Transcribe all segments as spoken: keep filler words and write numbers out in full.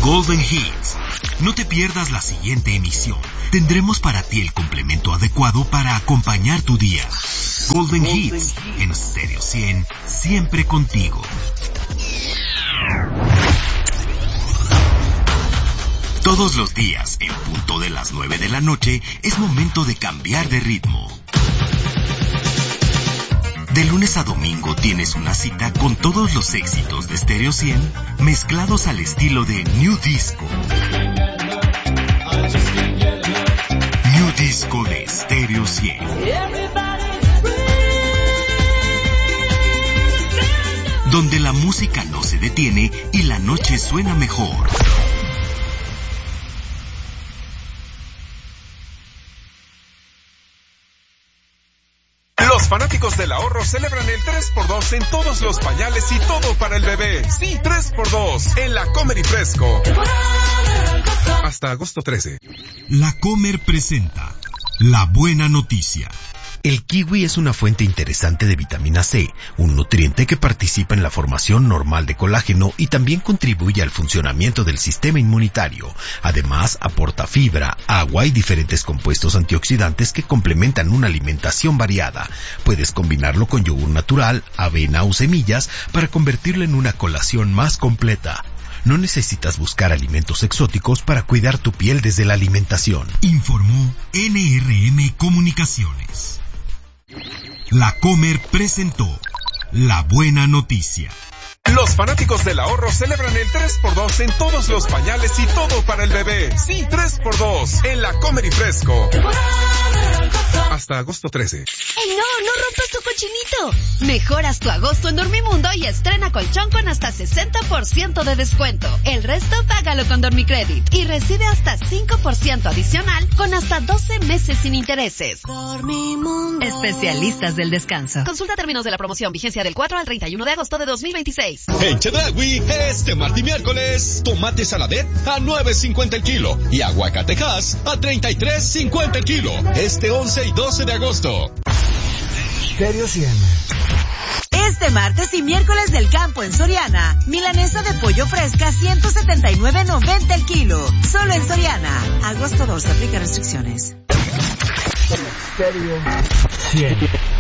Golden Hits. No te pierdas la siguiente emisión. Tendremos para ti el complemento adecuado para acompañar tu día. Golden, Golden Hits, Hits en Stereo cien, siempre contigo. Todos los días, en punto de las nueve de la noche, es momento de cambiar de ritmo. De lunes a domingo tienes una cita con todos los éxitos de Stereo cien, mezclados al estilo de New Disco. New Disco de Stereo cien. Donde la música no se detiene y la noche suena mejor. Los fanáticos del ahorro celebran el tres por dos en todos los pañales y todo para el bebé. Sí, tres por dos en La Comer y Fresco. Hasta agosto trece. La Comer presenta La Buena Noticia. El kiwi es una fuente interesante de vitamina C, un nutriente que participa en la formación normal de colágeno y también contribuye al funcionamiento del sistema inmunitario. Además, aporta fibra, agua y diferentes compuestos antioxidantes que complementan una alimentación variada. Puedes combinarlo con yogur natural, avena o semillas para convertirlo en una colación más completa. No necesitas buscar alimentos exóticos para cuidar tu piel desde la alimentación. Informó N R M Comunicaciones. La Comer presentó La Buena Noticia. Los fanáticos del ahorro celebran el tres por dos en todos los pañales y todo para el bebé. Sí, tres por dos en La Comer y Fresco. Hasta agosto trece. ¡Ey, no! ¡No rompas tu cochinito! Mejoras tu agosto en Dormimundo y estrena colchón con hasta sesenta por ciento de descuento. El resto págalo con Dormicredit y recibe hasta cinco por ciento adicional con hasta doce meses sin intereses. Dormimundo. Especialistas del descanso. Consulta términos de la promoción. Vigencia del cuatro al treinta y uno de agosto de dos mil veintiséis. En Chedraui, este martes y miércoles, tomate saladet a nueve cincuenta el kilo y aguacatejas a treinta y tres cincuenta el kilo. Este once y doce de agosto. Stereo cien. Este martes y miércoles del campo en Soriana, milanesa de pollo fresca ciento setenta y nueve noventa el kilo. Solo en Soriana. Agosto dos, aplica restricciones. Stereo cien.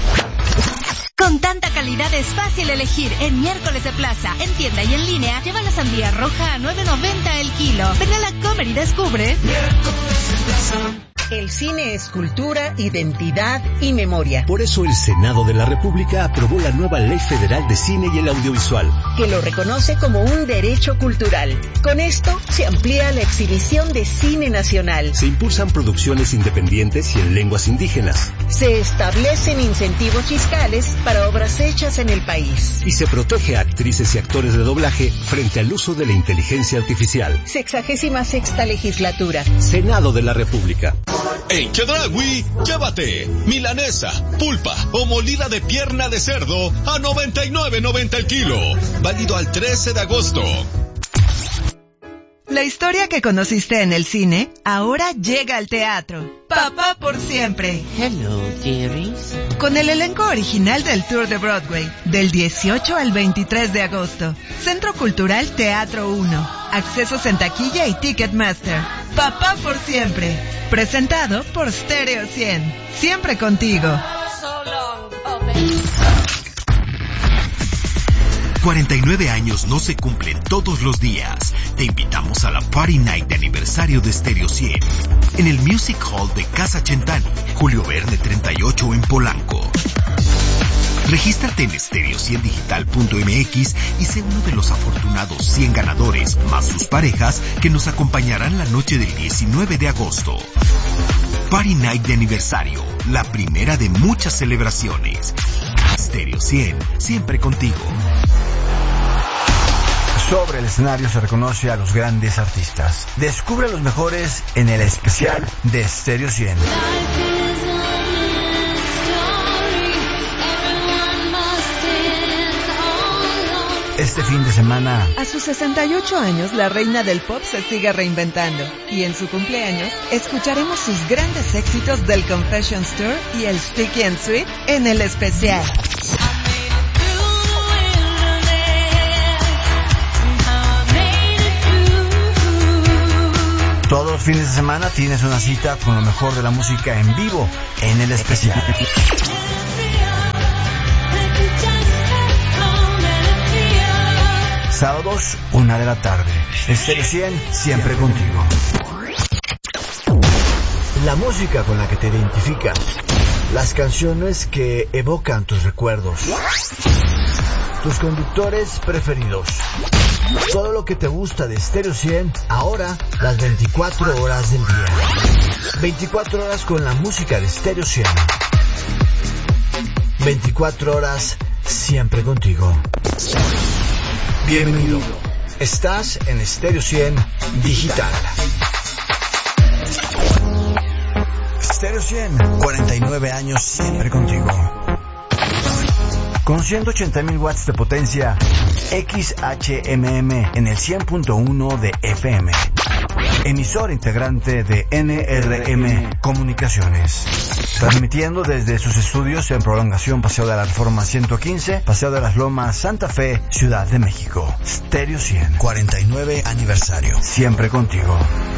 Con tanta calidad es fácil elegir en Miércoles de Plaza. En tienda y en línea, lleva la sandía roja a nueve noventa el kilo. Ven a La Comer y descubre Miércoles de Plaza. El cine es cultura, identidad y memoria. Por eso el Senado de la República aprobó la nueva Ley Federal de Cine y el Audiovisual, que lo reconoce como un derecho cultural. Con esto se amplía la exhibición de cine nacional. Se impulsan producciones independientes y en lenguas indígenas. Se establecen incentivos fiscales para obras hechas en el país. Y se protege a actrices y actores de doblaje frente al uso de la inteligencia artificial. Sexagésima sexta legislatura. Senado de la República. En Chedraui, llévate milanesa, pulpa o molida de pierna de cerdo a noventa y nueve noventa el kilo. Válido al trece de agosto. La historia que conociste en el cine ahora llega al teatro. Papá por siempre. Hello, dearies. Con el elenco original del Tour de Broadway, del dieciocho al veintitrés de agosto. Centro Cultural Teatro uno. Accesos en taquilla y Ticketmaster. Papá por siempre. Presentado por Stereo cien. Siempre contigo. cuarenta y nueve años no se cumplen todos los días. Te invitamos a la Party Night de aniversario de Stereo cien en el Music Hall de Casa Centani, Julio Verne treinta y ocho en Polanco. Regístrate en stereo cien digital punto m x y sé uno de los afortunados cien ganadores, más sus parejas, que nos acompañarán la noche del diecinueve de agosto. Party Night de aniversario, la primera de muchas celebraciones. Stereo cien, siempre contigo. Sobre el escenario se reconoce a los grandes artistas. Descubre a los mejores en el especial de Stereo cien. Este fin de semana, a sus sesenta y ocho años, la reina del pop se sigue reinventando. Y en su cumpleaños, escucharemos sus grandes éxitos del Confessions Tour y el Sticky and Sweet en el especial. los fines de semana tienes una cita con lo mejor de la música en vivo en el especial. Sábados, una de la tarde. Estéreo cien, siempre contigo. La música con la que te identificas. Las canciones que evocan tus recuerdos. Tus conductores preferidos. Todo lo que te gusta de Estéreo cien, ahora las veinticuatro horas del día. veinticuatro horas con la música de Estéreo cien. veinticuatro horas siempre contigo. Bienvenido. Estás en Estéreo cien Digital. Estéreo cien, cuarenta y nueve años siempre contigo. Con ciento ochenta mil watts de potencia, X H M M en el cien punto uno de F M. Emisor integrante de N R M Comunicaciones. Transmitiendo desde sus estudios en Prolongación Paseo de la Reforma ciento quince, Paseo de las Lomas, Santa Fe, Ciudad de México. Estéreo cien, cuarenta y nueve aniversario. Siempre contigo.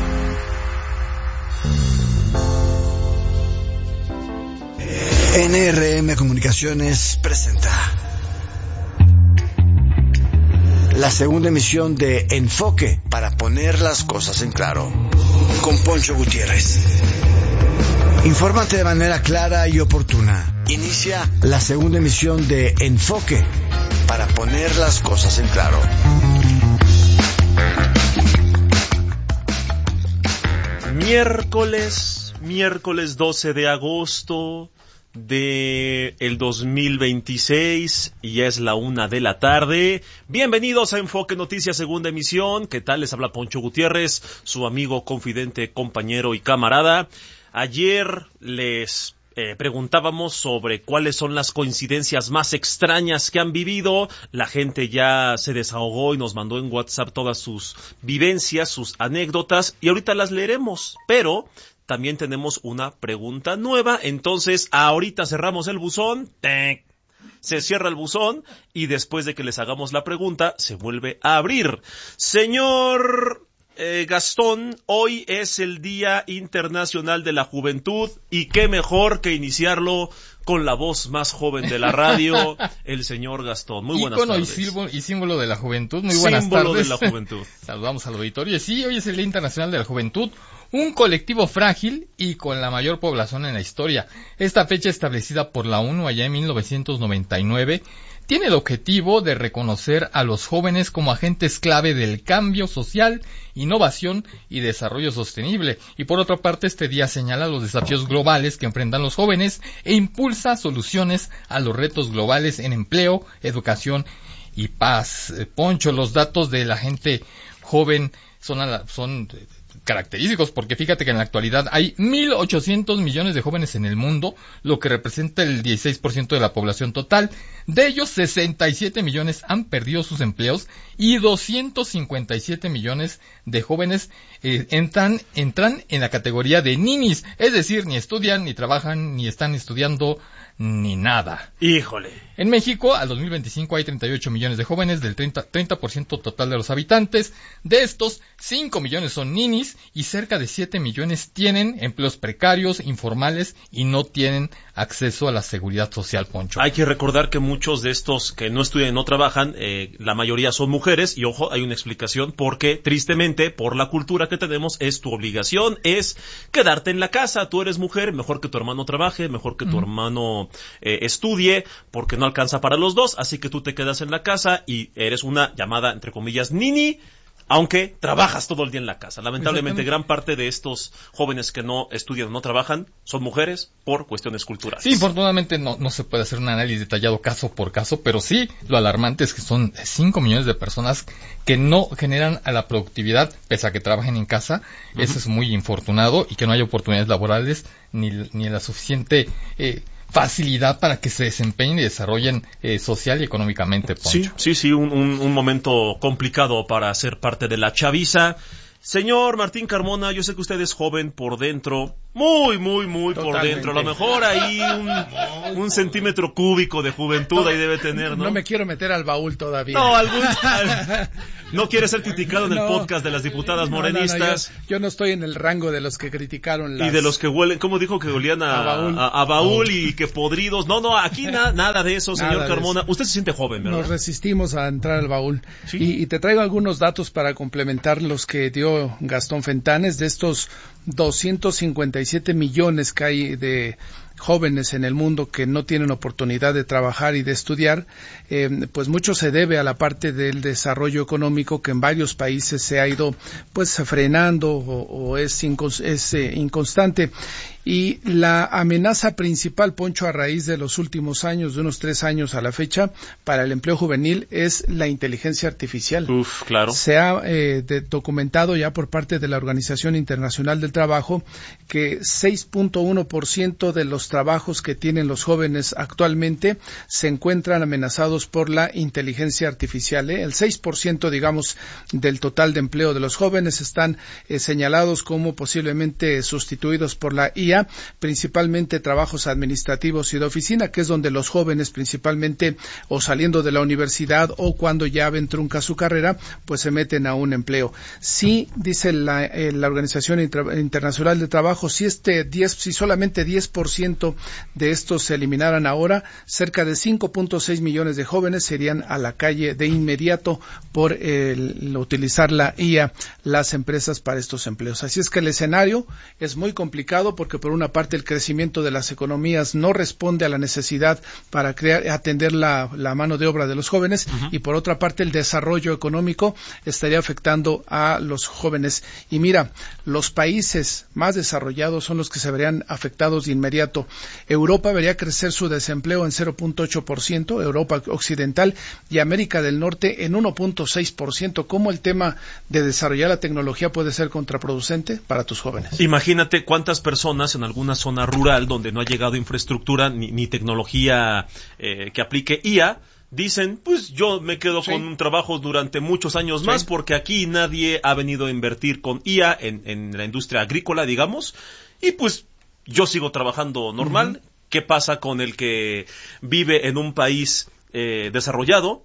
N R M Comunicaciones presenta la segunda emisión de Enfoque, para poner las cosas en claro, con Poncho Gutiérrez. Infórmate de manera clara y oportuna. Inicia la segunda emisión de Enfoque, para poner las cosas en claro. Miércoles, miércoles doce de agosto de el dos mil veintiséis, y ya es la una de la tarde. Bienvenidos a Enfoque Noticias, segunda emisión. ¿Qué tal? Les habla Poncho Gutiérrez, su amigo, confidente, compañero y camarada. Ayer les eh, preguntábamos sobre cuáles son las coincidencias más extrañas que han vivido. La gente ya se desahogó y nos mandó en WhatsApp todas sus vivencias, sus anécdotas, y ahorita las leeremos, pero también tenemos una pregunta nueva. Entonces, ahorita cerramos el buzón, se cierra el buzón, y después de que les hagamos la pregunta, se vuelve a abrir. Señor eh, Gastón, hoy es el Día Internacional de la Juventud, y qué mejor que iniciarlo con la voz más joven de la radio, el señor Gastón. Muy buenas Ícono tardes. Y símbolo, y símbolo de la juventud. Muy buenas símbolo tardes. Símbolo de la juventud. Saludamos al auditorio. Sí, hoy es el Día Internacional de la Juventud, un colectivo frágil y con la mayor población en la historia. Esta fecha, establecida por la ONU allá en mil novecientos noventa y nueve, tiene el objetivo de reconocer a los jóvenes como agentes clave del cambio social, innovación y desarrollo sostenible. Y por otra parte, este día señala los desafíos globales que enfrentan los jóvenes e impulsa soluciones a los retos globales en empleo, educación y paz. Eh, Poncho, los datos de la gente joven son, a la, son característicos, porque fíjate que en la actualidad hay mil ochocientos millones de jóvenes en el mundo, lo que representa el dieciséis por ciento de la población total. De ellos, sesenta y siete millones han perdido sus empleos y doscientos cincuenta y siete millones de jóvenes eh, entran, entran en la categoría de ninis, es decir, ni estudian, ni trabajan, ni están estudiando, ni nada. Híjole. En México, al dos mil veinticinco, hay treinta y ocho millones de jóvenes, del treinta, treinta por ciento total de los habitantes. De estos, cinco millones son ninis y cerca de siete millones tienen empleos precarios, informales y no tienen acceso a la seguridad social, Poncho. Hay que recordar que muchos de estos que no estudian y no trabajan, eh, la mayoría son mujeres, y ojo, hay una explicación, porque tristemente, por la cultura que tenemos, es tu obligación, es quedarte en la casa. Tú eres mujer, mejor que tu hermano trabaje, mejor que tu mm. hermano eh, estudie, porque no alcanza para los dos, así que tú te quedas en la casa y eres una llamada, entre comillas, nini, aunque trabajas todo el día en la casa. Lamentablemente, gran parte de estos jóvenes que no estudian o no trabajan son mujeres por cuestiones culturales. Sí, infortunadamente no, no se puede hacer un análisis detallado caso por caso, pero sí, lo alarmante es que son cinco millones de personas que no generan a la productividad, pese a que trabajen en casa. Uh-huh. Eso es muy infortunado, y que no hay oportunidades laborales ni, ni la suficiente eh, facilidad para que se desempeñen y desarrollen eh, social y económicamente, Poncho. Sí, sí, sí, un, un, un momento complicado para ser parte de la chaviza. Señor Martín Carmona, yo sé que usted es joven por dentro, Muy, muy, muy Totalmente. por dentro. A lo mejor ahí un, un centímetro cúbico de juventud no, ahí debe tener, ¿no? No me quiero meter al baúl todavía. No, algún... no quiere ser criticado en el no, podcast de las diputadas no, morenistas. No, no, yo, yo no estoy en el rango de los que criticaron las... Y de los que huelen, ¿cómo dijo que olían a, a baúl, a, a baúl y que podridos? No, no, aquí na, nada de eso, señor nada Carmona. Eso. Usted se siente joven, ¿verdad? Nos resistimos a entrar al baúl. ¿Sí? Y, y te traigo algunos datos para complementar los que dio Gastón Fentanes de estos doscientos cincuenta y siete millones que hay de jóvenes en el mundo que no tienen oportunidad de trabajar y de estudiar, eh, pues mucho se debe a la parte del desarrollo económico que en varios países se ha ido pues frenando o, o es, incons- es eh, inconstante. Y la amenaza principal, Poncho, a raíz de los últimos años, de unos tres años a la fecha, para el empleo juvenil es la inteligencia artificial. Uf, claro. Se ha eh, de, documentado ya por parte de la Organización Internacional del Trabajo que seis punto uno por ciento de los trabajos que tienen los jóvenes actualmente se encuentran amenazados por la inteligencia artificial. ¿eh? El seis por ciento, digamos, del total de empleo de los jóvenes están eh, señalados como posiblemente sustituidos por la I A, principalmente trabajos administrativos y de oficina, que es donde los jóvenes principalmente o saliendo de la universidad o cuando ya ven trunca su carrera, pues se meten a un empleo. Sí, dice la, eh, la Organización Inter- Internacional de Trabajo, si este diez, si solamente diez por ciento de estos se eliminaran ahora, cerca de cinco punto seis millones de jóvenes serían a la calle de inmediato por el, el utilizar la I A las empresas para estos empleos. Así es que el escenario es muy complicado porque por una parte el crecimiento de las economías no responde a la necesidad para crear, atender la, la mano de obra de los jóvenes uh-huh. y por otra parte el desarrollo económico estaría afectando a los jóvenes. Y mira, los países más desarrollados son los que se verían afectados de inmediato. Europa vería crecer su desempleo en cero punto ocho por ciento, Europa occidental, y América del Norte en uno punto seis por ciento. ¿Cómo el tema de desarrollar la tecnología puede ser contraproducente para tus jóvenes? Imagínate cuántas personas en alguna zona rural donde no ha llegado infraestructura ni, ni tecnología eh, que aplique I A, dicen, pues yo me quedo sí. con un trabajo durante muchos años sí. más porque aquí nadie ha venido a invertir con I A en, en la industria agrícola, digamos, y pues yo sigo trabajando normal. Uh-huh. ¿Qué pasa con el que vive en un país eh, desarrollado?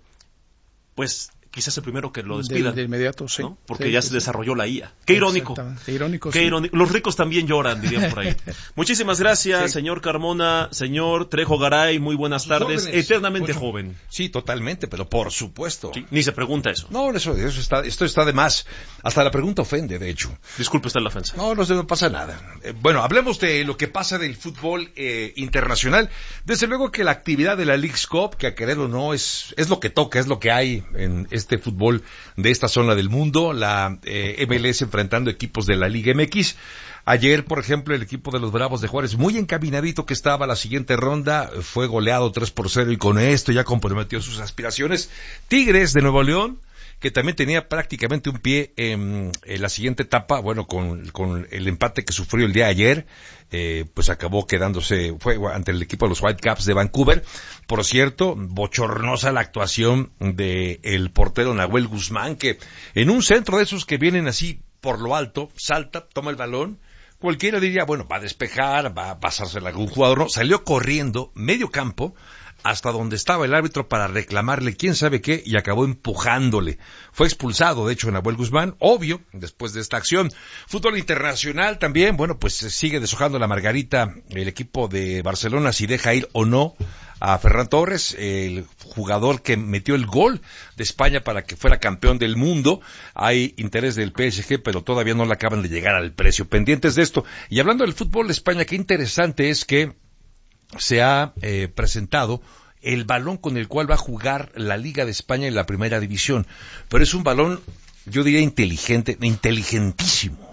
Pues quizás el primero que lo despidan. De, de inmediato, sí. ¿no? Porque sí, ya sí, se sí. desarrolló la I A. Qué irónico. Qué irónico, Qué sí. irónico. Los ricos también lloran, dirían por ahí. Muchísimas gracias, sí. señor Carmona, señor Trejo Garay, muy buenas tardes. Jóvenes. Eternamente Mucho. joven. Sí, totalmente, pero por supuesto. Sí, ni se pregunta eso. No, eso, eso está, esto está de más. Hasta la pregunta ofende, de hecho. Disculpe usted la ofensa. No, no, no pasa nada. Eh, bueno, hablemos de lo que pasa del fútbol eh, internacional. Desde luego que la actividad de la Leagues Cup, que a querer o no, es, es lo que toca, es lo que hay en este fútbol de esta zona del mundo, la eh, M L S enfrentando equipos de la Liga M X. Ayer, por ejemplo, el equipo de los Bravos de Juárez, muy encaminadito que estaba a la siguiente ronda, fue goleado tres por cero y con esto ya comprometió sus aspiraciones. Tigres de Nuevo León, que también tenía prácticamente un pie en, en la siguiente etapa, bueno, con, con el empate que sufrió el día de ayer, eh, pues acabó quedándose, fue ante el equipo de los Whitecaps de Vancouver. Por cierto, bochornosa la actuación de el portero Nahuel Guzmán, que en un centro de esos que vienen así por lo alto, salta, toma el balón, cualquiera diría, bueno, va a despejar, va a pasársela a algún jugador, no, salió corriendo medio campo hasta donde estaba el árbitro para reclamarle quién sabe qué y acabó empujándole. Fue expulsado, de hecho, Nahuel Guzmán, obvio, después de esta acción. Fútbol internacional también, bueno, pues sigue deshojando la margarita el equipo de Barcelona, si deja ir o no a Ferran Torres, el jugador que metió el gol de España para que fuera campeón del mundo. Hay interés del P S G, pero todavía no le acaban de llegar al precio. Pendientes de esto. Y hablando del fútbol de España, qué interesante es que se ha eh, presentado el balón con el cual va a jugar la Liga de España en la Primera División. Pero es un balón, yo diría inteligente, inteligentísimo.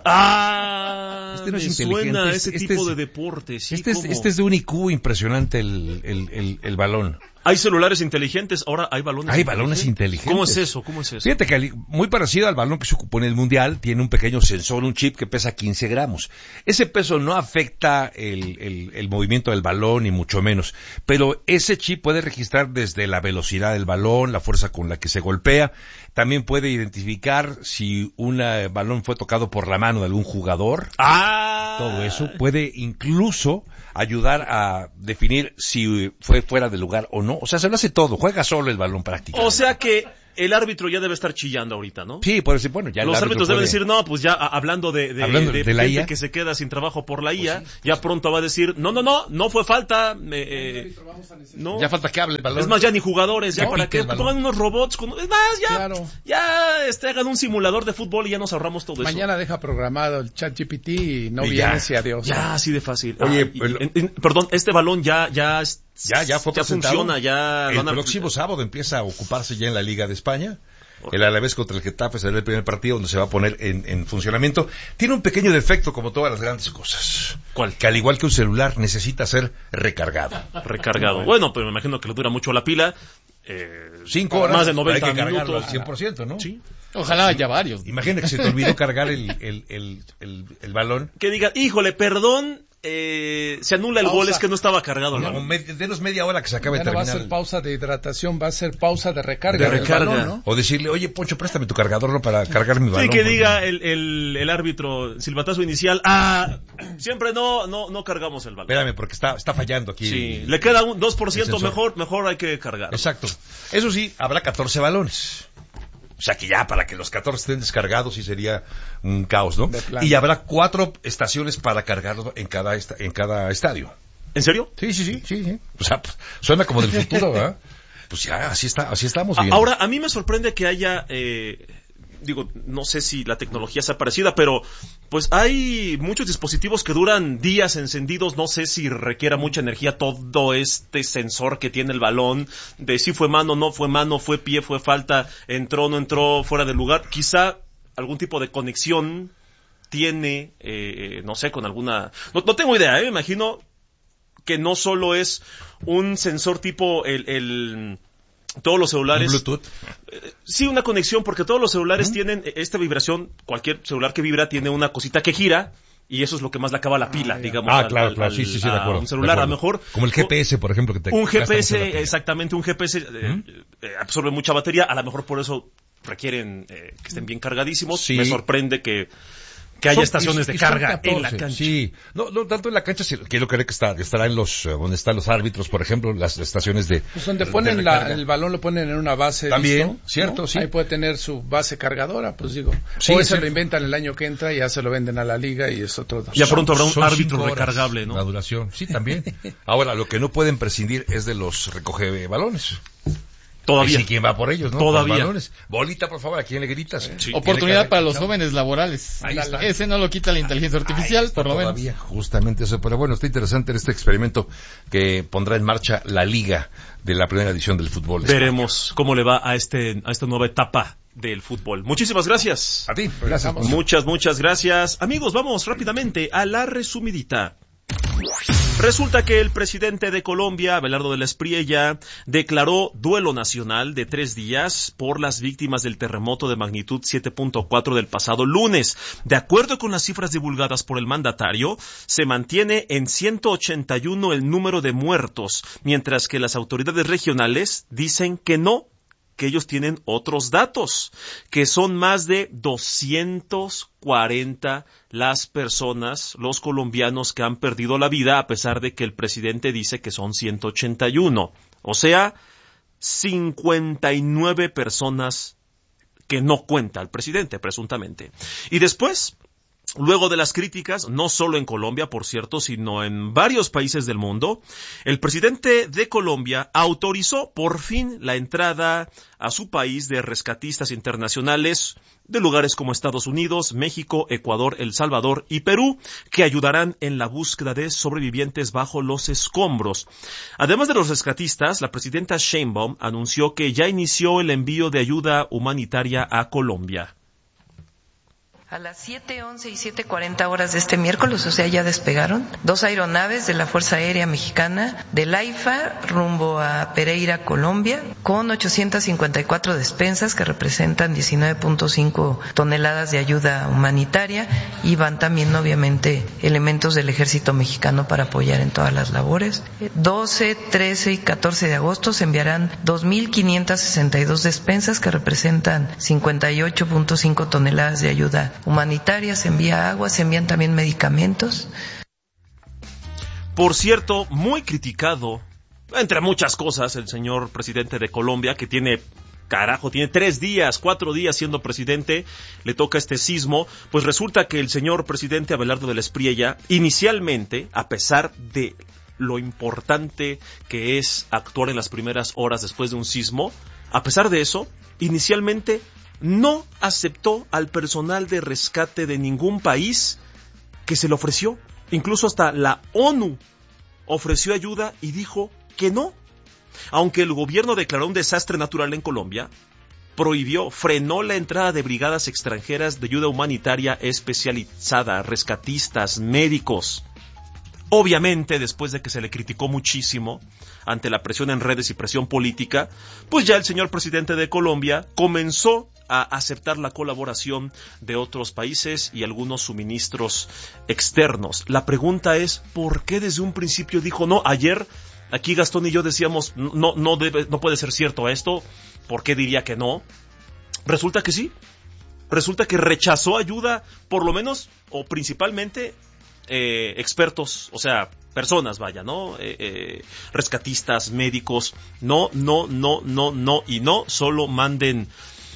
Ah, este no me es inteligente. Suena este, ese este tipo es, de deporte. Sí, este, es, este es de un I Q impresionante el, el, el, el balón. Hay celulares inteligentes, ahora hay balones Hay inteligentes. balones inteligentes. ¿Cómo es eso? ¿Cómo es eso? Fíjate que muy parecido al balón que se ocupó en el Mundial, tiene un pequeño sensor, un chip que pesa quince gramos. Ese peso no afecta el, el, el movimiento del balón, ni mucho menos. Pero ese chip puede registrar desde la velocidad del balón, la fuerza con la que se golpea. También puede identificar si un balón fue tocado por la mano de algún jugador. ¡Ah! Todo eso puede incluso ayudar a definir si fue fuera de lugar o no. O sea, se lo hace todo. Juega solo el balón prácticamente. O sea que el árbitro ya debe estar chillando ahorita, ¿no? Sí, por decir, bueno, ya los árbitros deben puede... decir, no, pues ya a, hablando de, de, hablando de, de la gente I A, que se queda sin trabajo por la I A, pues sí. ya pronto va a decir, no, no, no, no fue falta, eh, no. Ya falta que hable el balón. Es más, ya ni jugadores, ya Que para que pongan unos robots, con... es más, ya, Claro. ya este, hagan un simulador de fútbol y ya nos ahorramos todo eso. Mañana deja programado el ChatGPT y no Y vienes ya. y adiós. Ya, así de fácil. Oye, Ah, y- pero- en- en- perdón, este balón ya, ya, Ya, ya fue ya presentado. funciona, ya El lo han- próximo sábado empieza a ocuparse ya en la Liga de España. El Alavés contra el Getafe será el primer partido donde se va a poner en, en funcionamiento. Tiene un pequeño defecto como todas las grandes cosas. ¿Cuál? Que al igual que un celular necesita ser recargado. recargado. Bueno, pero me imagino que le dura mucho la pila. Eh, Cinco horas. Más de noventa hay que cargarlo minutos. al cien por ciento, ¿no? Sí. Ojalá haya varios. Imagina que se te olvidó cargar el, el, el, el, el balón. Que diga, híjole, perdón, eh, se anula el Pausa. gol, es que no estaba cargado el No, balón. med- denos media hora que se acabe Ya de no va a terminar. ser el- pausa de hidratación, va a ser pausa de recarga. De del recarga. balón, ¿no? O decirle, oye, Poncho, préstame tu cargador, ¿no? Para cargar mi balón. Sí, que porque- diga el, el, el árbitro, silbatazo inicial, ah, siempre no, no, no cargamos el balón. Espérame, porque está, está fallando aquí. Sí, le queda un dos por ciento el sensor. mejor, mejor hay que cargar. Exacto. Eso sí, habrá catorce balones. O sea que ya para que los catorce estén descargados sí sería un caos, ¿no? De plano. Y habrá cuatro estaciones para cargarlo en cada esta- en cada estadio. ¿En serio? Sí, sí, sí, sí, sí. O sea, pues, suena como del futuro, ¿verdad? Pues ya, así está, así estamos A- viendo. Ahora, a mí me sorprende que haya, eh, digo, no sé si la tecnología sea parecida, pero pues hay muchos dispositivos que duran días encendidos, no sé si requiera mucha energía todo este sensor que tiene el balón, de si fue mano, no fue mano, fue pie, fue falta, entró, no entró, fuera del lugar, quizá algún tipo de conexión tiene, eh, no sé, con alguna, no, no tengo idea, ¿eh? Me imagino que no solo es un sensor tipo el, el todos los celulares. ¿Un Bluetooth? Eh, sí, una conexión, porque todos los celulares ¿Mm? tienen esta vibración, cualquier celular que vibra tiene una cosita que gira, y eso es lo que más le acaba la pila, ah, digamos. Ah, al, claro, al, claro, al, sí, sí, sí, de acuerdo. un celular, de a acuerdo. lo mejor. Como el G P S, por ejemplo, que te Un gasta G P S, mucho la pila. exactamente, un G P S eh, ¿Mm? eh, absorbe mucha batería, a lo mejor por eso requieren eh, que estén bien cargadísimos. Sí. Me sorprende que que haya Son- estaciones y- de y son carga en la catorce, cancha. Sí, no, no tanto en la cancha, sino que yo creo que está, estará en los, eh, donde están los árbitros, por ejemplo, las estaciones de. Pues donde de ponen la, recarga. el balón lo ponen en una base. También, listo, cierto, ¿no? sí. Ahí puede tener su base cargadora, pues digo. Sí, o es se lo cierto. inventan el año que entra y ya se lo venden a la liga y es otro. Ya pronto habrá un Son árbitro cinco horas recargable, ¿no? La duración, sí, también. Ahora, lo que no pueden prescindir es de los recoge balones. Todavía. ¿Y quién va por ellos, no? Todavía. Por balones. Bolita, por favor, ¿a quién le gritas? Sí. Oportunidad para los ¿no? jóvenes laborales. Ahí está. Ese no lo quita la inteligencia artificial, Ahí está por lo menos. todavía, justamente eso. Pero bueno, está interesante este experimento que pondrá en marcha la liga de la primera edición del fútbol. Veremos cómo le va a este a esta nueva etapa del fútbol. Muchísimas gracias. A ti, gracias. Muchas, muchas gracias. Amigos, vamos rápidamente a la resumidita. Resulta que el presidente de Colombia, Abelardo de la Espriella, declaró duelo nacional de tres días por las víctimas del terremoto de magnitud siete punto cuatro del pasado lunes. De acuerdo con las cifras divulgadas por el mandatario, se mantiene en ciento ochenta y uno el número de muertos, mientras que las autoridades regionales dicen que no, que ellos tienen otros datos, que son más de doscientos cuarenta las personas, los colombianos que han perdido la vida, a pesar de que el presidente dice que son ciento ochenta y uno. O sea, cincuenta y nueve personas que no cuenta el presidente, presuntamente. Y después, luego de las críticas, no solo en Colombia, por cierto, sino en varios países del mundo, el presidente de Colombia autorizó por fin la entrada a su país de rescatistas internacionales de lugares como Estados Unidos, México, Ecuador, El Salvador y Perú, que ayudarán en la búsqueda de sobrevivientes bajo los escombros. Además de los rescatistas, la presidenta Sheinbaum anunció que ya inició el envío de ayuda humanitaria a Colombia. A las siete once y siete cuarenta horas de este miércoles, o sea, ya despegaron, dos aeronaves de la Fuerza Aérea Mexicana del AIFA rumbo a Pereira, Colombia, con ochocientas cincuenta y cuatro despensas que representan diecinueve punto cinco toneladas de ayuda humanitaria, y van también, obviamente, elementos del Ejército Mexicano para apoyar en todas las labores. doce, trece y catorce de agosto se enviarán dos mil quinientas sesenta y dos despensas que representan cincuenta y ocho punto cinco toneladas de ayuda humanitaria, se envía agua, se envían también medicamentos. Por cierto, muy criticado, entre muchas cosas, el señor presidente de Colombia, que tiene, carajo, tiene tres días, cuatro días siendo presidente, le toca este sismo. Pues resulta que el señor presidente Abelardo de la Espriella, inicialmente, a pesar de lo importante que es actuar en las primeras horas después de un sismo, a pesar de eso, inicialmente no aceptó al personal de rescate de ningún país que se le ofreció. Incluso hasta la ONU ofreció ayuda y dijo que no. Aunque el gobierno declaró un desastre natural en Colombia, prohibió, frenó la entrada de brigadas extranjeras de ayuda humanitaria especializada, rescatistas, médicos. Obviamente, después de que se le criticó muchísimo ante la presión en redes y presión política, pues ya el señor presidente de Colombia comenzó a aceptar la colaboración de otros países y algunos suministros externos. La pregunta es, ¿por qué desde un principio dijo no? Ayer aquí Gastón y yo decíamos, no, no, debe, no puede ser cierto esto, ¿por qué diría que no? Resulta que sí, resulta que rechazó ayuda, por lo menos, o principalmente, eh, expertos, o sea, personas, vaya, ¿no? Eh, eh, rescatistas, médicos, no, no, no, no, no, y no, solo manden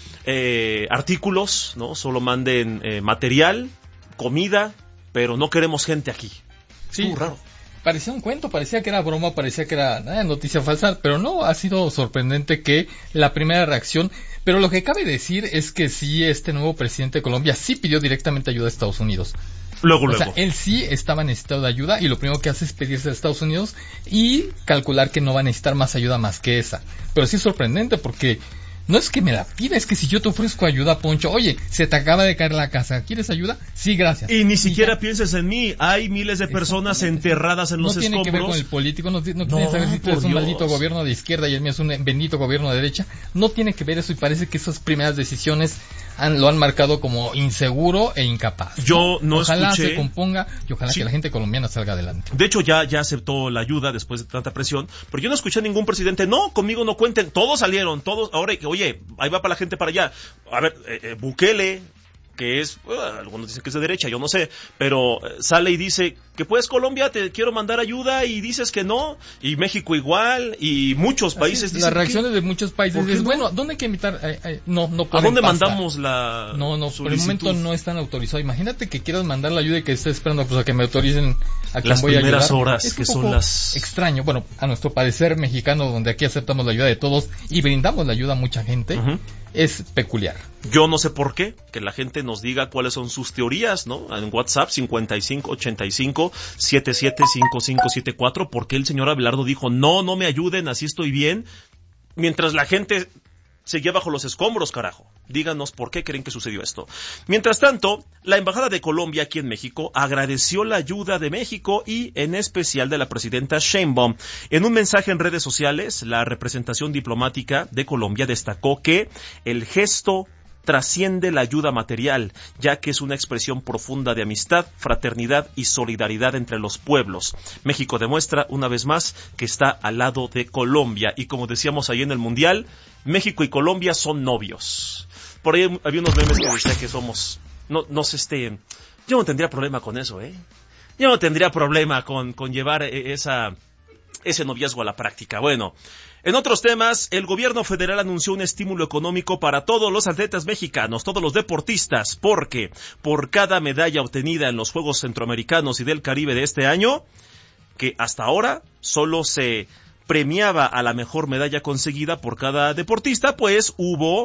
Eh, artículos, ¿no? Solo manden eh, material, comida, pero no queremos gente aquí. Sí, muy raro. Parecía un cuento, parecía que era broma, parecía que era eh, noticia falsa, pero no, ha sido sorprendente que la primera reacción, pero lo que cabe decir es que sí, este nuevo presidente de Colombia sí pidió directamente ayuda a Estados Unidos. Luego, o luego. sea, él sí estaba necesitado de ayuda y lo primero que hace es pedirse a Estados Unidos y calcular que no va a necesitar más ayuda más que esa. Pero sí es sorprendente porque no es que me la pida, es que si yo te ofrezco ayuda, Poncho, oye, se te acaba de caer la casa, ¿quieres ayuda? Sí, gracias. Y ni siquiera y pienses en mí, hay miles de personas enterradas en los escombros. No tiene que ver con el político, no, no, no tiene que saber si tú eres un maldito gobierno de izquierda y el mío es un bendito gobierno de derecha, no tiene que ver eso y parece que esas primeras decisiones han, lo han marcado como inseguro e incapaz. Yo no ojalá escuché... se componga y ojalá sí. que la gente colombiana salga adelante. De hecho ya, ya aceptó la ayuda después de tanta presión, pero yo no escuché a ningún presidente, no, conmigo no cuenten, todos salieron, todos, ahora, oye, ahí va para la gente para allá. A ver, eh, eh, Bukele, que es, uh, algunos dicen que es de derecha, yo no sé, pero eh, sale y dice que pues Colombia te quiero mandar ayuda y dices que no, y México igual, y muchos países Así, dicen las reacciones que, de muchos países es, no? bueno, ¿dónde hay que invitar? Eh, eh, no, no ¿A dónde pasta. mandamos la No, no, solicitud? por el momento no están autorizados. Imagínate que quieras mandar la ayuda y que estés esperando pues, a que me autoricen a quien las voy a ayudar. primeras horas, es que un son poco las... extraño, bueno, a nuestro parecer mexicano, donde aquí aceptamos la ayuda de todos y brindamos la ayuda a mucha gente, uh-huh. es peculiar. Yo no sé por qué, que la gente nos diga cuáles son sus teorías, ¿no? En WhatsApp cincuenta y cinco ochenta y cinco setenta y siete cincuenta y cinco setenta y cuatro, ¿por qué el señor Abelardo dijo, no, no me ayuden, así estoy bien? Mientras la gente seguía bajo los escombros, carajo. Díganos por qué creen que sucedió esto. Mientras tanto, la Embajada de Colombia aquí en México agradeció la ayuda de México y en especial de la presidenta Sheinbaum. En un mensaje en redes sociales, la representación diplomática de Colombia destacó que el gesto trasciende la ayuda material, ya que es una expresión profunda de amistad, fraternidad y solidaridad entre los pueblos. México demuestra una vez más que está al lado de Colombia y como decíamos ahí en el Mundial, México y Colombia son novios. Por ahí había unos memes que decía que somos, no, no sé, este, yo no tendría problema con eso, eh. Yo no tendría problema con, con llevar esa, ese noviazgo a la práctica. Bueno, en otros temas, el gobierno federal anunció un estímulo económico para todos los atletas mexicanos, todos los deportistas, porque por cada medalla obtenida en los Juegos Centroamericanos y del Caribe de este año, que hasta ahora solo se premiaba a la mejor medalla conseguida por cada deportista, pues hubo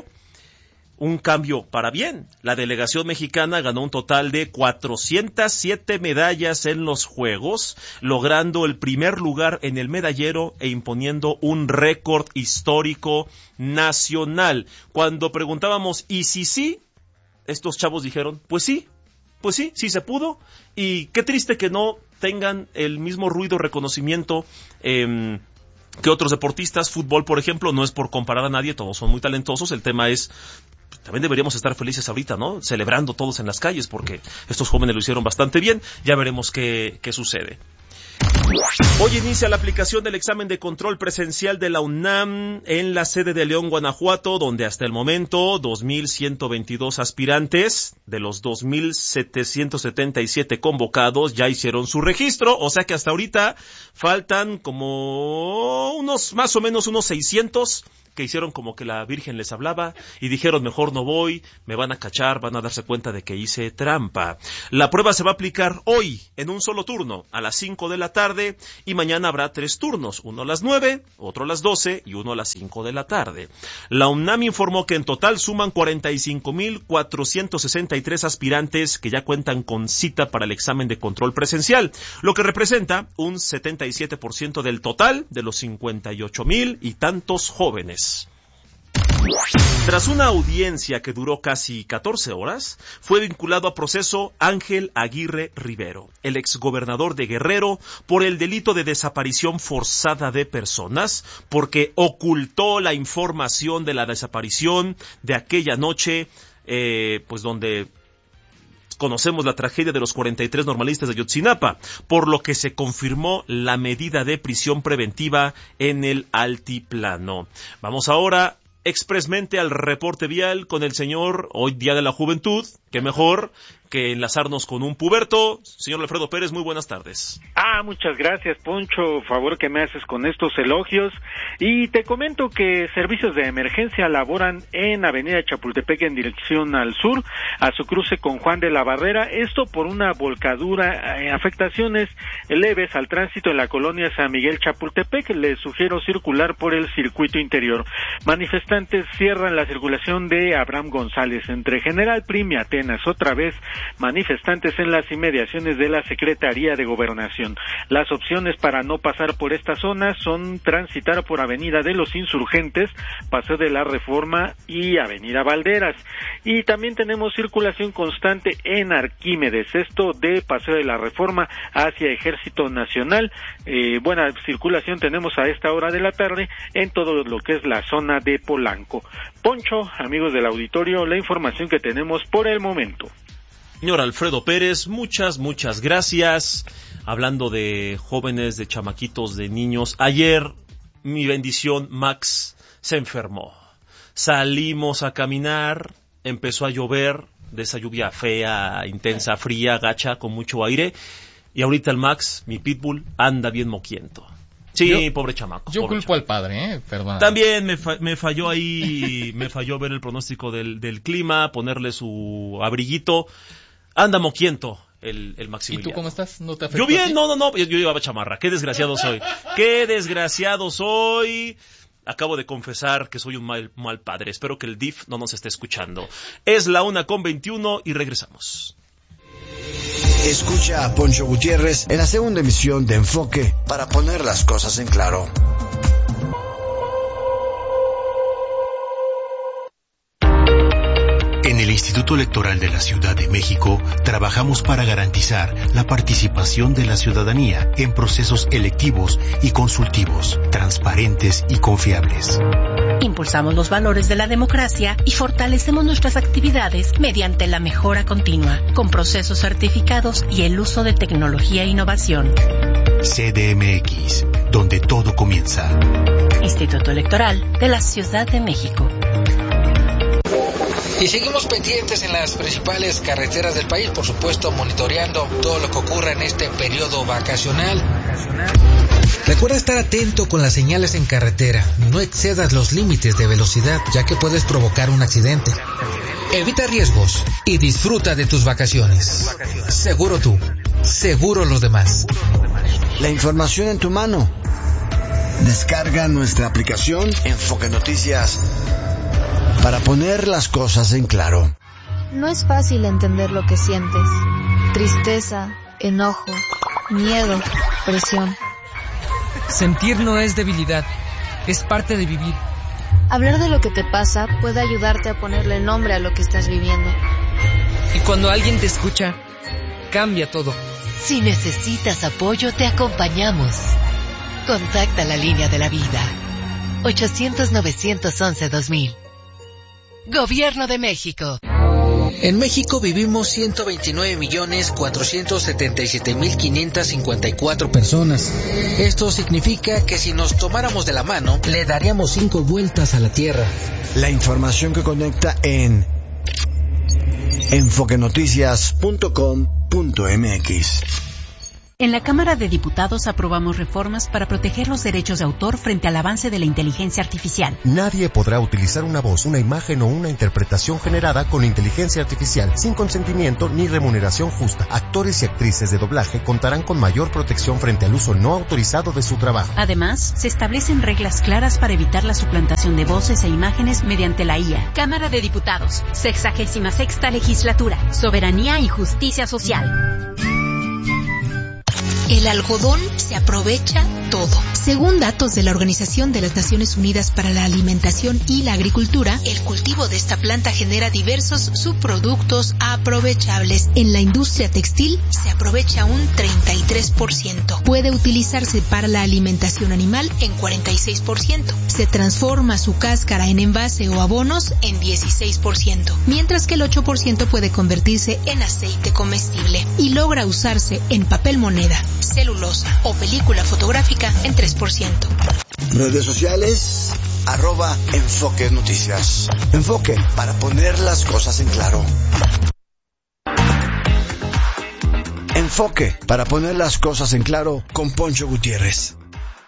un cambio para bien. La delegación mexicana ganó un total de cuatrocientas siete medallas en los Juegos, logrando el primer lugar en el medallero e imponiendo un récord histórico nacional. Cuando preguntábamos, ¿y si sí? estos chavos dijeron, pues sí, pues sí, sí se pudo, y qué triste que no tengan el mismo ruido, reconocimiento eh, que otros deportistas. Fútbol, por ejemplo, no es por comparar a nadie, todos son muy talentosos, el tema es, también deberíamos estar felices ahorita, ¿no? Celebrando todos en las calles, porque estos jóvenes lo hicieron bastante bien, ya veremos qué, qué sucede. Hoy inicia la aplicación del examen de control presencial de la UNAM en la sede de León, Guanajuato, donde hasta el momento dos mil ciento veintidós aspirantes de los dos mil setecientos setenta y siete convocados ya hicieron su registro, o sea que hasta ahorita faltan como unos, más o menos unos seiscientos que hicieron como que la Virgen les hablaba y dijeron, mejor no voy, me van a cachar, van a darse cuenta de que hice trampa. La prueba se va a aplicar hoy en un solo turno, a las cinco de la tarde, y mañana habrá tres turnos, uno a las nueve, otro a las doce y uno a las cinco de la tarde. La UNAM informó que en total suman cuarenta y cinco mil cuatrocientos sesenta y tres aspirantes que ya cuentan con cita para el examen de control presencial, lo que representa un setenta y siete por ciento del total de los cincuenta y ocho mil y tantos jóvenes. Tras una audiencia que duró casi catorce horas, fue vinculado a proceso Ángel Aguirre Rivero, el exgobernador de Guerrero, por el delito de desaparición forzada de personas, porque ocultó la información de la desaparición de aquella noche, eh, pues donde conocemos la tragedia de los cuarenta y tres normalistas de Ayotzinapa, por lo que se confirmó la medida de prisión preventiva en el altiplano. Vamos ahora expresamente al reporte vial con el señor, hoy Día de la Juventud, que mejor que enlazarnos con un puberto. Señor Alfredo Pérez, muy buenas tardes. Ah, muchas gracias, Poncho, favor que me haces con estos elogios, y te comento que servicios de emergencia laboran en Avenida Chapultepec en dirección al sur, a su cruce con Juan de la Barrera, esto por una volcadura, eh, afectaciones leves al tránsito en la colonia San Miguel Chapultepec. Les sugiero circular por el circuito interior. Manifestantes cierran la circulación de Abraham González entre General Prim y Atenas, otra vez manifestantes en las inmediaciones de la Secretaría de Gobernación. Las opciones para no pasar por esta zona son transitar por Avenida de los Insurgentes, Paseo de la Reforma y Avenida Valderas. Y también tenemos circulación constante en Arquímedes, esto de Paseo de la Reforma hacia Ejército Nacional. Eh, buena circulación tenemos a esta hora de la tarde en todo lo que es la zona de Polanco. Poncho, amigos del auditorio, la información que tenemos por el momento. Señor Alfredo Pérez, muchas, muchas gracias. Hablando de jóvenes, de chamaquitos, de niños, ayer mi bendición Max se enfermó. Salimos a caminar, empezó a llover, de esa lluvia fea, intensa, fría, gacha, con mucho aire, y ahorita el Max, mi pitbull, anda bien moquiento. Sí, yo, pobre chamaco. Yo pobre culpo chamaco. al padre, ¿eh? Perdón. También me, fa- me falló ahí, me falló ver el pronóstico del, del clima, ponerle su abriguito. Anda moquiento el, el Maximiliano. ¿Y tú cómo estás? ¿No te afectó? Yo bien, no, no, no, yo, yo llevaba chamarra. Qué desgraciado soy. Qué desgraciado soy. Acabo de confesar que soy un mal, mal padre. Espero que el D I F no nos esté escuchando. Es la una con veintiuno y regresamos. Escucha a Poncho Gutiérrez en la segunda emisión de Enfoque para poner las cosas en claro. En el Instituto Electoral de la Ciudad de México trabajamos para garantizar la participación de la ciudadanía en procesos electivos y consultivos, transparentes y confiables. Impulsamos los valores de la democracia y fortalecemos nuestras actividades mediante la mejora continua, con procesos certificados y el uso de tecnología e innovación. C D M X, donde todo comienza. Instituto Electoral de la Ciudad de México. Y seguimos pendientes en las principales carreteras del país, por supuesto monitoreando todo lo que ocurra en este periodo vacacional. Recuerda estar atento con las señales en carretera. No excedas los límites de velocidad, ya que puedes provocar un accidente. Evita riesgos y disfruta de tus vacaciones. Seguro tú, seguro los demás. La información en tu mano. Descarga nuestra aplicación Enfoque Noticias para poner las cosas en claro. No es fácil entender lo que sientes. Tristeza, enojo, miedo, presión. Sentir no es debilidad, es parte de vivir. Hablar de lo que te pasa puede ayudarte a ponerle nombre a lo que estás viviendo. Cuando alguien te escucha, cambia todo. Si necesitas apoyo, te acompañamos. Contacta la línea de la vida. ochocientos, novecientos once, dos mil. Gobierno de México. En México vivimos ciento veintinueve millones cuatrocientos setenta y siete mil quinientas cincuenta y cuatro personas. Esto significa que si nos tomáramos de la mano, le daríamos cinco vueltas a la Tierra. La información que conecta en enfoque noticias punto com punto m x. En la Cámara de Diputados aprobamos reformas para proteger los derechos de autor frente al avance de la inteligencia artificial. Nadie podrá utilizar una voz, una imagen o una interpretación generada con inteligencia artificial sin consentimiento ni remuneración justa. Actores y actrices de doblaje contarán con mayor protección frente al uso no autorizado de su trabajo. Además, se establecen reglas claras para evitar la suplantación de voces e imágenes mediante la I A. Cámara de Diputados, sexagésima sexta legislatura, soberanía y justicia social. El algodón se aprovecha todo. Según datos de la Organización de las Naciones Unidas para la Alimentación y la Agricultura, el cultivo de esta planta genera diversos subproductos aprovechables. En la industria textil se aprovecha un treinta y tres por ciento. Puede utilizarse para la alimentación animal en cuarenta y seis por ciento. Se transforma su cáscara en envase o abonos en dieciséis por ciento, mientras que el ocho por ciento puede convertirse en aceite comestible y logra usarse en papel moneda, celulosa o película fotográfica en tres por ciento. Redes sociales, arroba Enfoque Noticias. Enfoque, para poner las cosas en claro. Enfoque, para poner las cosas en claro, con Poncho Gutiérrez.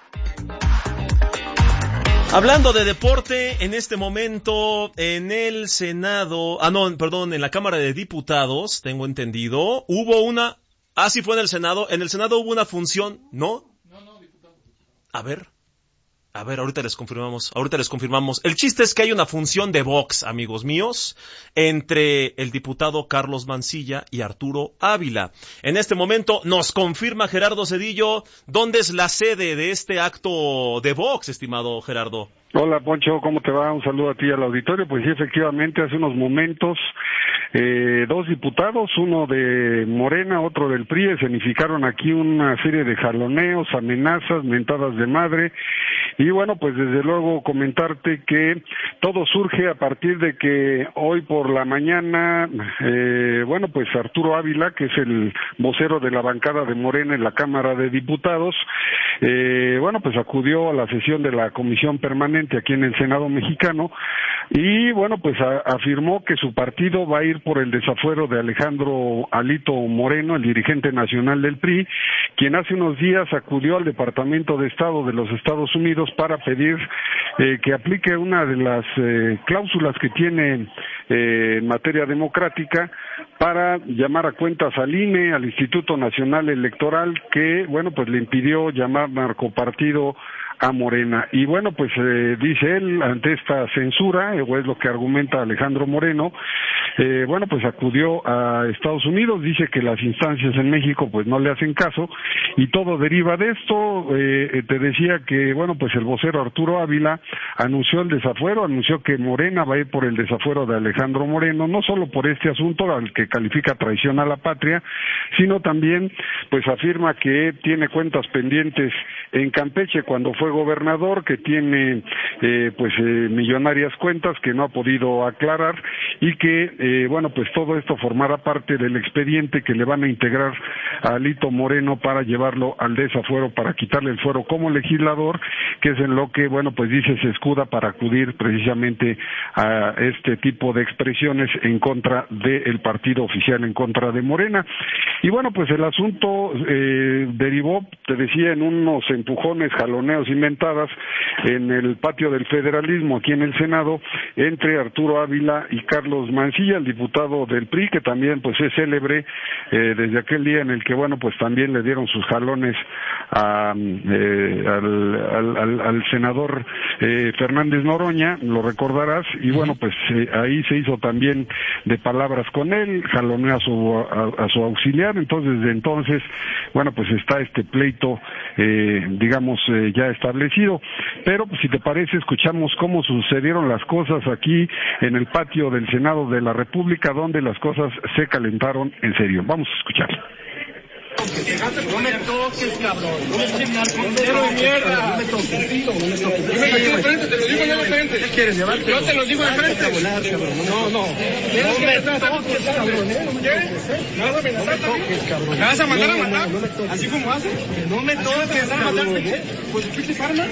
Hablando de deporte, en este momento en el Senado, ah no, perdón, en la Cámara de Diputados, tengo entendido, hubo una... Ah, sí fue en el Senado. En el Senado hubo una función, ¿no? No, no, diputado. A ver, a ver, ahorita les confirmamos, ahorita les confirmamos. El chiste es que hay una función de box, amigos míos, entre el diputado Carlos Mancilla y Arturo Ávila. En este momento nos confirma Gerardo Cedillo dónde es la sede de este acto de box, estimado Gerardo. Hola, Poncho, ¿cómo te va? Un saludo a ti y al auditorio. Pues sí, efectivamente, hace unos momentos eh, dos diputados, uno de Morena, otro del P R I, escenificaron aquí una serie de jaloneos, amenazas, mentadas de madre. Y bueno, pues desde luego comentarte que todo surge a partir de que hoy por la mañana, eh, bueno, pues Arturo Ávila, que es el vocero de la bancada de Morena en la Cámara de Diputados, eh, bueno, pues acudió a la sesión de la Comisión Permanente aquí en el Senado mexicano y bueno, pues a, afirmó que su partido va a ir por el desafuero de Alejandro Alito Moreno, el dirigente nacional del P R I, quien hace unos días acudió al Departamento de Estado de los Estados Unidos para pedir eh, que aplique una de las eh, cláusulas que tiene eh, en materia democrática para llamar a cuentas al I N E, al Instituto Nacional Electoral, que bueno, pues le impidió llamar narcopartido a Morena. Y bueno, pues eh, dice él, ante esta censura, eh, o es lo que argumenta Alejandro Moreno, eh, bueno, pues acudió a Estados Unidos, dice que las instancias en México pues no le hacen caso, y todo deriva de esto. Eh, te decía que, bueno, pues el vocero Arturo Ávila anunció el desafuero, anunció que Morena va a ir por el desafuero de Alejandro Moreno, no solo por este asunto al que califica traición a la patria, sino también, pues afirma que tiene cuentas pendientes en Campeche cuando fue gobernador, que tiene eh, pues eh, millonarias cuentas que no ha podido aclarar y que eh, bueno, pues todo esto formará parte del expediente que le van a integrar a Alito Moreno para llevarlo al desafuero, para quitarle el fuero como legislador, que es en lo que, bueno, pues dice se escuda para acudir precisamente a este tipo de expresiones en contra del partido oficial, en contra de Morena. Y bueno, pues el asunto eh, derivó, te decía, en unos empujones, jaloneos inventadas en el patio del federalismo aquí en el Senado entre Arturo Ávila y Carlos Mancilla, el diputado del P R I, que también pues es célebre eh, desde aquel día en el que, bueno, pues también le dieron sus jalones a, eh, al, al, al, al senador eh, Fernández Noroña, lo recordarás, y bueno, pues eh, ahí se hizo también de palabras con él, jaloneó a su, a, a su auxiliar. Entonces, desde entonces, bueno, pues está este pleito, eh, digamos, eh, ya está establecido. Pero pues, si te parece, escuchamos cómo sucedieron las cosas aquí en el patio del Senado de la República, donde las cosas se calentaron en serio. Vamos a escuchar. No me toques, cabrón. No me toques, portero de mierda. No me toques. No me toques. Yo me aquí de frente, te lo digo yo de frente. ¿Qué quieres llevarte? Yo te lo digo de frente. No, no. No me toques, cabrón. ¿Me vas a amenazar también? ¿Me vas a mandar a matar? ¿Así como haces? No me toques, cabrón. ¿Pues qué armas?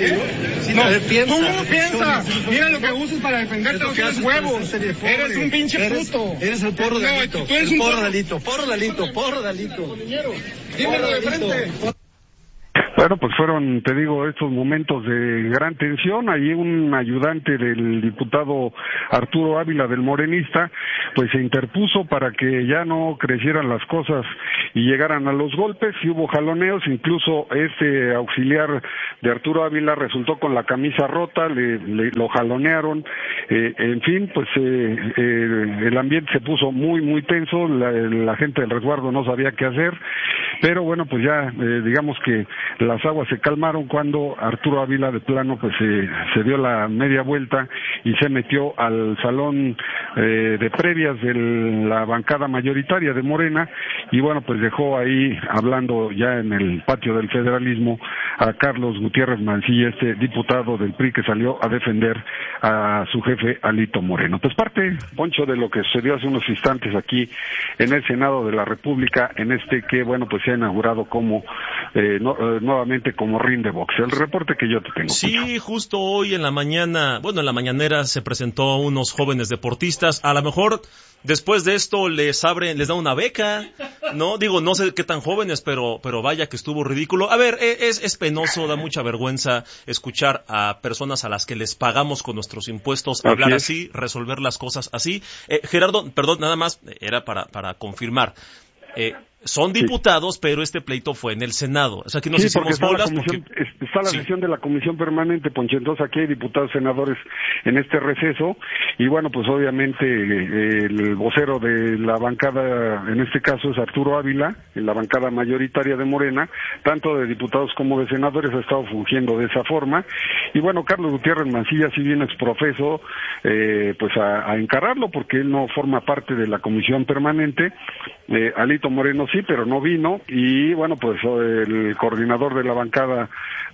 No, ¿cómo piensas? Mira lo que usas para defenderte, no tienes huevos. Eres un pinche puto. Eres el porro de Alito. Tú eres un porro de Alito. Porro de Alito. Porro de Alito. Dímelo de frente. Bueno, pues fueron, te digo, estos momentos de gran tensión. Allí un ayudante del diputado Arturo Ávila, del morenista, pues se interpuso para que ya no crecieran las cosas y llegaran a los golpes, y hubo jaloneos. Incluso este auxiliar de Arturo Ávila resultó con la camisa rota, le, le lo jalonearon, eh, en fin, pues eh, eh, el ambiente se puso muy, muy tenso, la, la gente del resguardo no sabía qué hacer, pero bueno, pues ya eh, digamos que las aguas se calmaron cuando Arturo Ávila de plano pues eh, se dio la media vuelta y se metió al salón eh, de previas de la bancada mayoritaria de Morena, y bueno, pues dejó ahí hablando ya en el patio del federalismo a Carlos Gutiérrez Mancilla, este diputado del P R I que salió a defender a su jefe Alito Moreno. Pues parte, Poncho, de lo que sucedió hace unos instantes aquí en el Senado de la República, en este que, bueno, pues se ha inaugurado como eh, no, eh, nuevamente como ring de box. El reporte que yo te tengo. Sí, Poncho. Justo hoy en la mañana, bueno, en la mañanera se presentó a unos jóvenes deportistas. A lo mejor después de esto les abren, les da una beca, ¿no? Digo, no sé qué tan jóvenes, pero pero vaya que estuvo ridículo. A ver, es, es penoso, da mucha vergüenza escuchar a personas a las que les pagamos con nuestros impuestos Así hablar es. así, resolver las cosas así. Eh, Gerardo, perdón, nada más, era para, para confirmar. Eh, son diputados, sí, pero este pleito fue en el Senado. O sea, aquí nos sí, hicimos porque bolas. está la, comisión, porque... está la sí. sesión de la Comisión Permanente, Poncho. Entonces aquí hay diputados, senadores en este receso, y bueno, pues obviamente eh, el vocero de la bancada, en este caso es Arturo Ávila, en la bancada mayoritaria de Morena, tanto de diputados como de senadores, ha estado fungiendo de esa forma. Y bueno, Carlos Gutiérrez Mancilla sí viene exprofeso eh, pues a, a encararlo, porque él no forma parte de la Comisión Permanente. Eh, Alito Moreno sí, pero no vino, y bueno, pues el coordinador de la bancada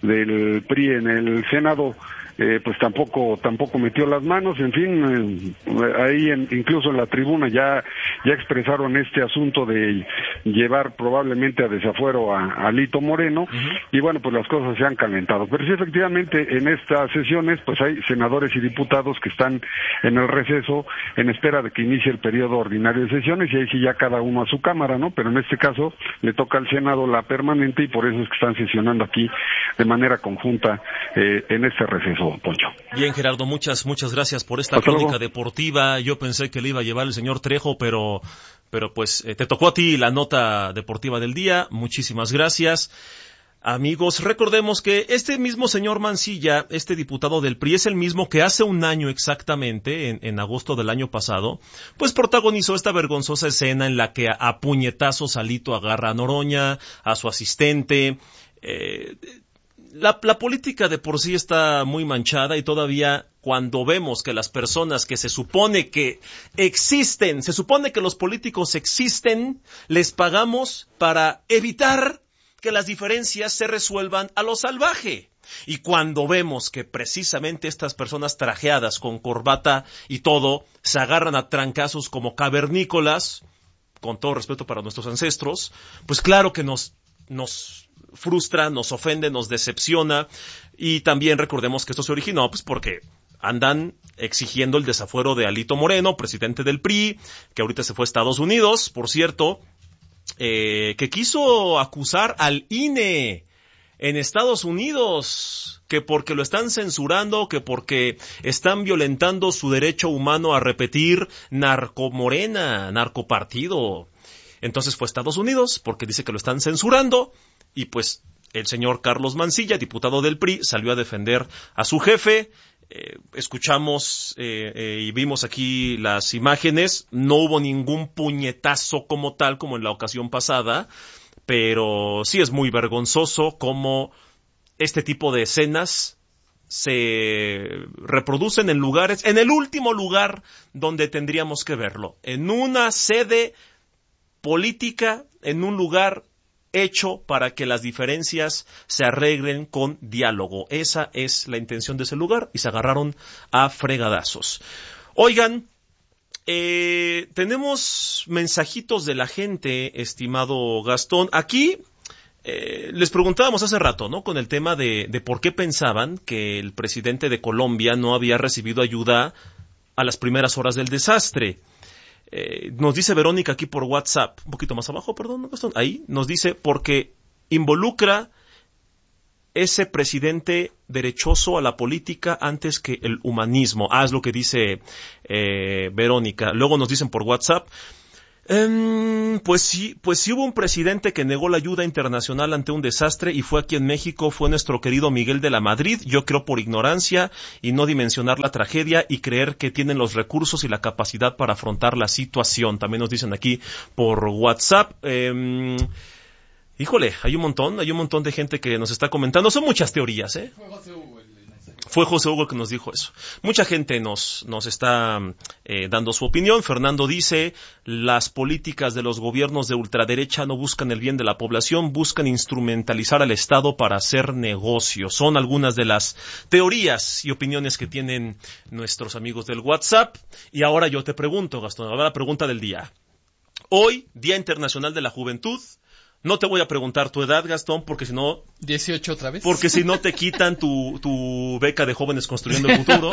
del P R I en el Senado eh, pues tampoco tampoco metió las manos. En fin, eh, ahí en, incluso en la tribuna ya ya expresaron este asunto de llevar probablemente a desafuero a, a Alito Moreno, uh-huh. Y bueno, pues las cosas se han calentado, pero sí, efectivamente, en estas sesiones pues hay senadores y diputados que están en el receso en espera de que inicie el periodo ordinario de sesiones, y ahí sí ya cada uno a su cámara, ¿no? Pero en este caso le toca al Senado la permanente, y por eso es que están sesionando aquí de manera conjunta eh, en este receso, Poncho. Bien, Gerardo, muchas muchas gracias por esta Hasta crónica luego. deportiva. Yo pensé que le iba a llevar el señor Trejo, pero pero pues eh, te tocó a ti la nota deportiva del día. Muchísimas gracias. Amigos, recordemos que este mismo señor Mancilla, este diputado del P R I, es el mismo que hace un año exactamente, en, en agosto del año pasado, pues protagonizó esta vergonzosa escena en la que a, a puñetazos Alito agarra a Noroña, a su asistente. Eh, la, la política de por sí está muy manchada, y todavía cuando vemos que las personas que se supone que existen, se supone que los políticos existen, les pagamos para evitar que las diferencias se resuelvan a lo salvaje. Y cuando vemos que precisamente estas personas trajeadas con corbata y todo se agarran a trancazos como cavernícolas, con todo respeto para nuestros ancestros, pues claro que nos nos frustra, nos ofende, nos decepciona. Y también recordemos que esto se originó pues porque andan exigiendo el desafuero de Alito Moreno, presidente del P R I, que ahorita se fue a Estados Unidos, por cierto, Eh, que quiso acusar al I N E en Estados Unidos, que porque lo están censurando, que porque están violentando su derecho humano a repetir narcomorena, narcopartido. Entonces fue a Estados Unidos porque dice que lo están censurando, y pues el señor Carlos Mancilla, diputado del P R I, salió a defender a su jefe. Eh, escuchamos eh, eh, y vimos aquí las imágenes. No hubo ningún puñetazo como tal como en la ocasión pasada, pero sí es muy vergonzoso cómo este tipo de escenas se reproducen en lugares, en el último lugar donde tendríamos que verlo, en una sede política, en un lugar hecho para que las diferencias se arreglen con diálogo. Esa es la intención de ese lugar y se agarraron a fregadazos. Oigan, eh, tenemos mensajitos de la gente, estimado Gastón. Aquí eh, les preguntábamos hace rato, ¿no? Con el tema de, de por qué pensaban que el presidente de Colombia no había recibido ayuda a las primeras horas del desastre. Eh, nos dice Verónica aquí por WhatsApp, un poquito más abajo, perdón, Gastón, ahí nos dice porque involucra ese presidente derechoso a la política antes que el humanismo. Ah, es lo que dice eh, Verónica. Luego nos dicen por WhatsApp, Um, pues sí, pues sí hubo un presidente que negó la ayuda internacional ante un desastre y fue aquí en México, fue nuestro querido Miguel de la Madrid, yo creo por ignorancia y no dimensionar la tragedia y creer que tienen los recursos y la capacidad para afrontar la situación. También nos dicen aquí por WhatsApp. Um, híjole, hay un montón, hay un montón de gente que nos está comentando, son muchas teorías, ¿eh? Fue José Hugo el que nos dijo eso. Mucha gente nos, nos está eh, dando su opinión. Fernando dice, las políticas de los gobiernos de ultraderecha no buscan el bien de la población, buscan instrumentalizar al Estado para hacer negocios. Son algunas de las teorías y opiniones que tienen nuestros amigos del WhatsApp. Y ahora yo te pregunto, Gastón, ahora la pregunta del día. Hoy, Día Internacional de la Juventud. No te voy a preguntar tu edad, Gastón, porque si no... ¿dieciocho otra vez? Porque si no te quitan tu, tu beca de Jóvenes Construyendo el Futuro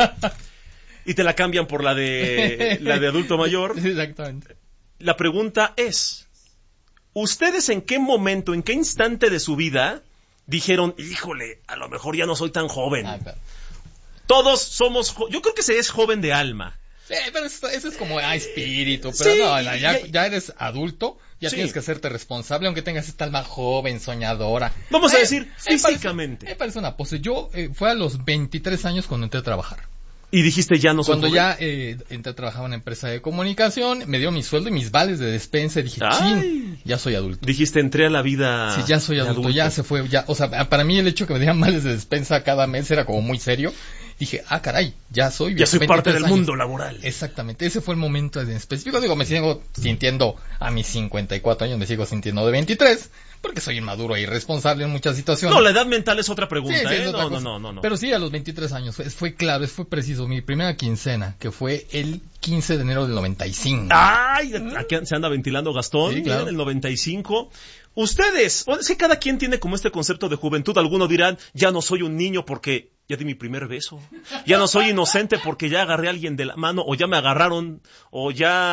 y te la cambian por la de, la de adulto mayor. Exactamente. La pregunta es, ¿ustedes en qué momento, en qué instante de su vida dijeron, híjole, a lo mejor ya no soy tan joven? Ah, claro. Todos somos... Jo- yo creo que se es joven de alma. Sí, pero eso, eso es como ah, espíritu, pero sí, no, ya, ya eres adulto, ya sí. Tienes que hacerte responsable, aunque tengas esta alma joven, soñadora. Vamos eh, a decir, me físicamente. Parece, me parece una pose. Yo eh, fue a los veintitrés años cuando entré a trabajar. Y dijiste, ya no soy Cuando joven. ya eh, entré a trabajar en una empresa de comunicación, me dio mi sueldo y mis vales de despensa y dije, Ay. chin, ya soy adulto. Dijiste, entré a la vida... Sí, ya soy adulto, adulto, ya se fue, ya, o sea, para mí el hecho que me dieran vales de despensa cada mes era como muy serio. Dije, ah, caray, ya soy... Ya soy parte del años. mundo laboral. Exactamente, ese fue el momento en específico. Digo, me sigo sintiendo, a mis cincuenta y cuatro años me sigo sintiendo de veintitrés, porque soy inmaduro e irresponsable en muchas situaciones. No, la edad mental es otra pregunta, sí, sí, ¿eh? es otra no, cosa. no, no, no. Pero sí, a los veintitrés años, fue, fue clave, fue preciso. Mi primera quincena, que fue el quince de enero del noventa y cinco. ¡Ay! Aquí se anda ventilando Gastón, sí, claro. En el noventa y cinco. Ustedes, es que cada quien tiene como este concepto de juventud. Algunos dirán, ya no soy un niño porque ya di mi primer beso. Ya no soy inocente porque ya agarré a alguien de la mano, o ya me agarraron, o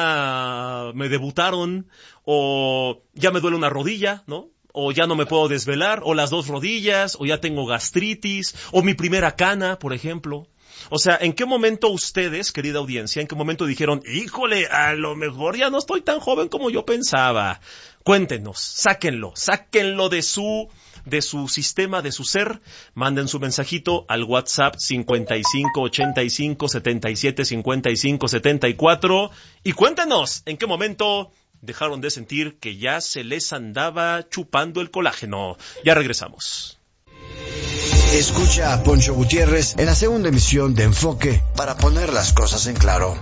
ya me debutaron, o ya me duele una rodilla, ¿no? O ya no me puedo desvelar, o las dos rodillas, o ya tengo gastritis, o mi primera cana, por ejemplo. O sea, ¿en qué momento ustedes, querida audiencia, en qué momento dijeron, híjole, a lo mejor ya no estoy tan joven como yo pensaba? Cuéntenos, sáquenlo, sáquenlo de su, de su sistema, de su ser. Manden su mensajito al WhatsApp cincuenta y cinco ochenta y cinco setenta y siete cincuenta y cinco setenta y cuatro y cuéntenos en qué momento dejaron de sentir que ya se les andaba chupando el colágeno. Ya regresamos. Escucha a Poncho Gutiérrez en la segunda emisión de Enfoque para poner las cosas en claro.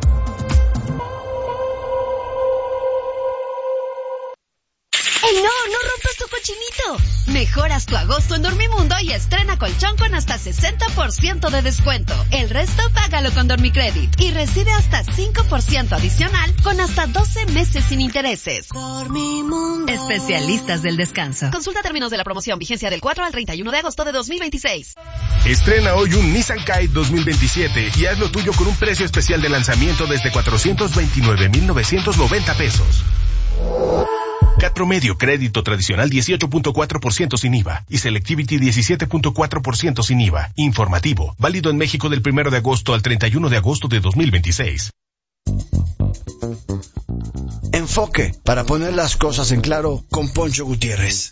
¡Ey, no! ¡No rompas tu cochinito! Mejoras tu agosto en Dormimundo y estrena colchón con hasta sesenta por ciento de descuento. El resto págalo con Dormicredit y recibe hasta cinco por ciento adicional con hasta doce meses sin intereses. Dormimundo. Especialistas del descanso. Consulta términos de la promoción. Vigencia del cuatro al treinta y uno de agosto de dos mil veintiséis. Estrena hoy un Nissan Kite dos mil veintisiete y haz lo tuyo con un precio especial de lanzamiento desde cuatrocientos veintinueve mil novecientos noventa pesos. C A T promedio, crédito tradicional dieciocho punto cuatro por ciento sin I V A y Selectivity diecisiete punto cuatro por ciento sin I V A. Informativo, válido en México del primero de agosto al treinta y uno de agosto de dos mil veintiséis. Enfoque, para poner las cosas en claro con Poncho Gutiérrez.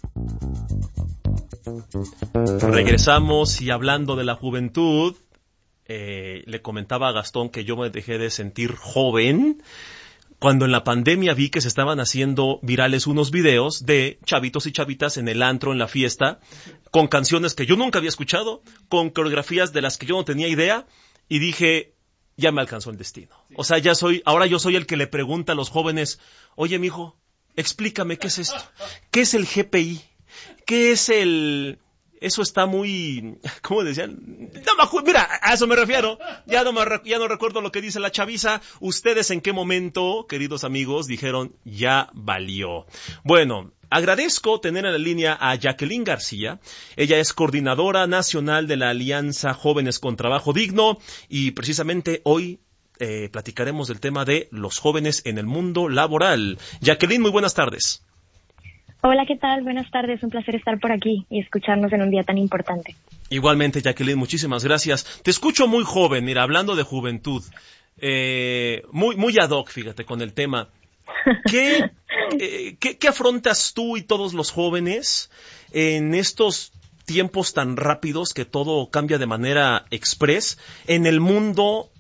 Regresamos y hablando de la juventud, eh, le comentaba a Gastón que yo me dejé de sentir joven cuando en la pandemia vi que se estaban haciendo virales unos videos de chavitos y chavitas en el antro, en la fiesta, con canciones que yo nunca había escuchado, con coreografías de las que yo no tenía idea, y dije, ya me alcanzó el destino. O sea, ya soy, ahora yo soy el que le pregunta a los jóvenes, oye, mijo, explícame qué es esto, qué es el G P I, qué es el... Eso está muy, ¿cómo decían? No me acuerdo, mira, a eso me refiero. Ya no me, ya no recuerdo lo que dice la chaviza. ¿Ustedes en qué momento, queridos amigos, dijeron ya valió? Bueno, agradezco tener en la línea a Jacqueline García. Ella es coordinadora nacional de la Alianza Jóvenes con Trabajo Digno y precisamente hoy eh, platicaremos del tema de los jóvenes en el mundo laboral. Jacqueline, muy buenas tardes. Hola, ¿qué tal? Buenas tardes, un placer estar por aquí y escucharnos en un día tan importante. Igualmente, Jacqueline, muchísimas gracias. Te escucho muy joven, mira, hablando de juventud, eh, muy muy ad hoc, fíjate, con el tema. ¿Qué, eh, qué, qué afrontas tú y todos los jóvenes en estos tiempos tan rápidos que todo cambia de manera express en el mundo